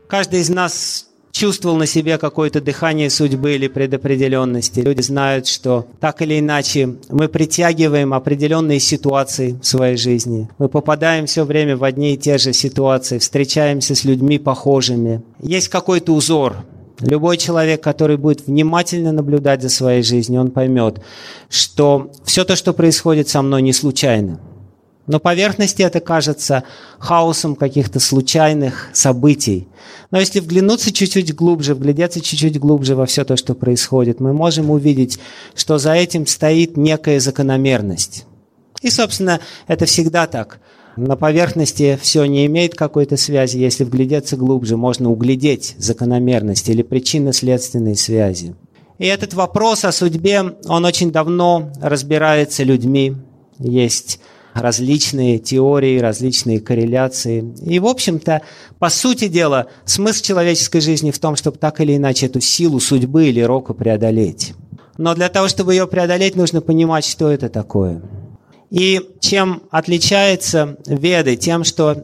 Каждый из нас чувствовал на себе какое-то дыхание судьбы или предопределенности. Люди знают, что так или иначе мы притягиваем определенные ситуации в своей жизни. Мы попадаем все время в одни и те же ситуации, встречаемся с людьми похожими. Есть какой-то узор. Любой человек, который будет внимательно наблюдать за своей жизнью, он поймет, что все то, что происходит со мной, не случайно. На поверхности это кажется хаосом каких-то случайных событий. Но если вглядеться чуть-чуть глубже, вглядеться чуть-чуть глубже во все то, что происходит, мы можем увидеть, что за этим стоит некая закономерность. И, собственно, это всегда так. На поверхности все не имеет какой-то связи. Если вглядеться глубже, можно углядеть закономерность или причинно-следственные связи. И этот вопрос о судьбе, он очень давно разбирается людьми. Есть различные теории, различные корреляции. И, в общем-то, по сути дела, смысл человеческой жизни в том, чтобы так или иначе эту силу судьбы или рока преодолеть. Но для того, чтобы ее преодолеть, нужно понимать, что это такое. И чем отличается Веды? Тем, что